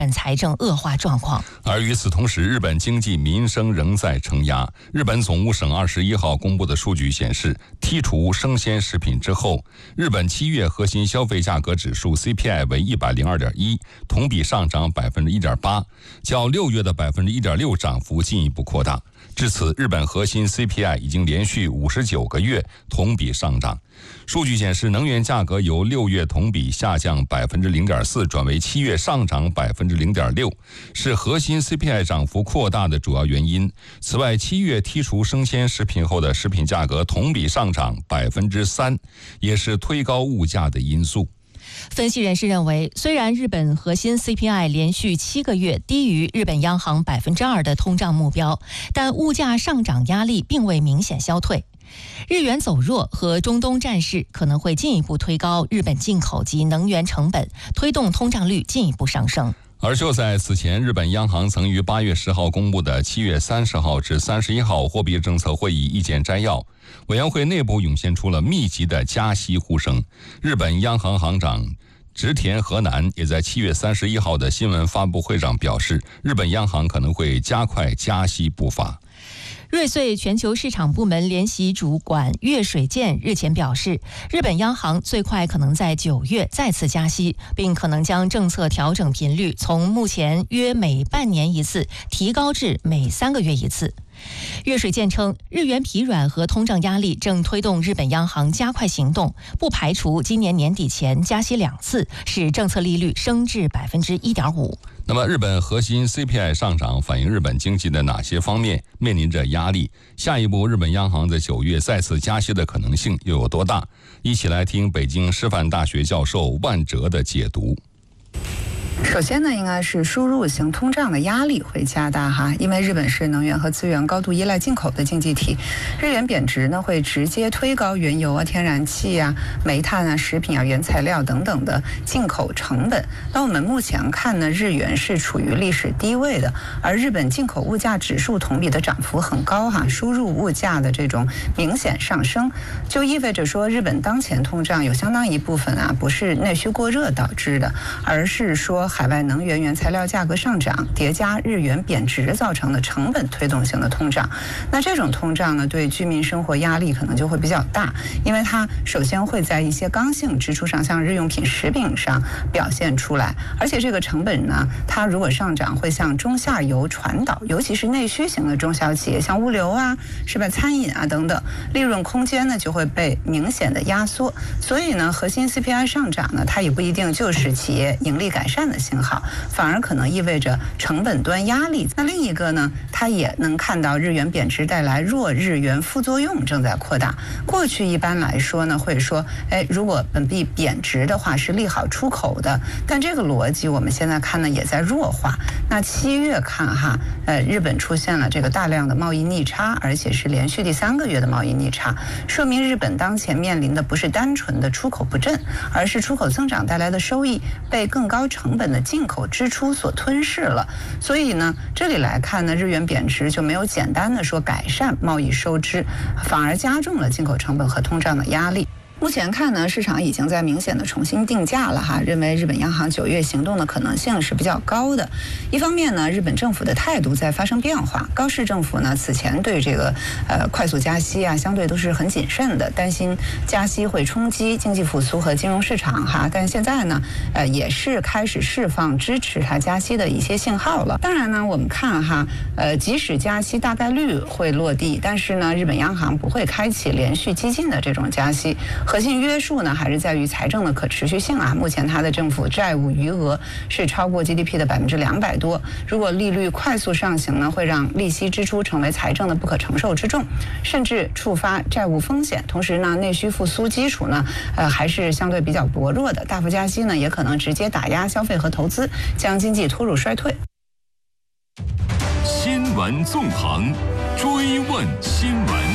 财政恶化状况。 而与此同时，日本经济民生仍在承压。日本总务省21号公布的数据显示，剔除生鲜食品之后，日本7月核心消费价格指数 CPI 为 102.1， 同比上涨 1.8%， 较6月的 1.6% 涨幅进一步扩大。至此，日本核心 CPI 已经连续59个月同比上涨。数据显示，能源价格由6月同比下降 0.4%转为7月上涨 0.6%， 是核心 CPI 涨幅扩大的主要原因。此外，7月剔除生鲜食品后的食品价格同比上涨 3%， 也是推高物价的因素。 分析人士认为，虽然日本核心 CPI 连续7个月低于日本央行 2% 的通胀目标，但物价上涨压力并未明显消退。日元走弱和中东战事可能会进一步推高日本进口及能源成本，推动通胀率进一步上升。 而就在此前，日本央行曾于8月10号公布的7月30号至31号货币政策会议意见摘要，委员会内部涌现出了密集的加息呼声。日本央行行长植田和男也在7月31号的新闻发布会上表示，日本央行可能会加快加息步伐。 瑞穗全球市场部门联席主管月水健日前表示，日本央行最快可能在9月再次加息，并可能将政策调整频率从目前约每半年一次提高至每3个月一次。月水健称，日元疲软和通胀压力正推动日本央行加快行动，不排除今年年底前加息2次，使政策利率升至 1.5%。 那么，日本核心 CPI 上涨反映日本经济的哪些方面面临着压力？下一步，日本央行在9月再次加息的可能性又有多大？一起来听北京师范大学教授万哲的解读。 首先呢，应该是输入型通胀的压力会加大哈，因为日本是能源和资源高度依赖进口的经济体，日元贬值呢会直接推高原油啊、天然气啊、煤炭啊、食品啊、原材料等等的进口成本。那我们目前看呢，日元是处于历史低位的，而日本进口物价指数同比的涨幅很高哈，输入物价的这种明显上升，就意味着说日本当前通胀有相当一部分啊不是内需过热导致的，而是说海外能源原材料价格上涨叠加日元贬值造成的成本推动性的通胀。那这种通胀呢，对居民生活压力可能就会比较大，因为它首先会在一些刚性支出上，像日用品、食品上表现出来，而且这个成本呢，它如果上涨会向中下游传导，尤其是内需型的中小企业，像物流啊，是吧，餐饮啊等等，利润空间呢就会被明显的压缩。所以呢，核心 CPI 上涨呢，它也不一定就是企业盈利改善的信号，反而可能意味着成本端压力。那另一个呢，它也能看到日元贬值带来弱日元副作用正在扩大。过去一般来说呢，会说，如果本币贬值的话是利好出口的，但这个逻辑我们现在看呢也在弱化。那7月看哈，日本出现了这个大量的贸易逆差，而且是连续第3个月的贸易逆差，说明日本当前面临的不是单纯的出口不振，而是出口增长带来的收益被更高成本的进口支出所吞噬了。所以呢，这里来看呢，日元贬值就没有简单的说改善贸易收支，反而加重了进口成本和通胀的压力。目前看呢，市场已经在明显的重新定价了哈，认为日本央行9月行动的可能性是比较高的。一方面呢，日本政府的态度在发生变化，高市政府呢此前对这个快速加息啊，相对都是很谨慎的，担心加息会冲击经济复苏和金融市场哈。但现在呢，也是开始释放支持它加息的一些信号了。当然呢，我们看哈，即使加息大概率会落地，但是呢，日本央行不会开启连续激进的这种加息。核心约束呢，还是在于财政的可持续性啊。目前它的政府债务余额是超过 GDP 的200%多，如果利率快速上行呢，会让利息支出成为财政的不可承受之重，甚至触发债务风险。同时呢，内需复苏基础呢，还是相对比较薄弱的，大幅加息呢，也可能直接打压消费和投资，将经济拖入衰退。 新闻纵横，追问新闻。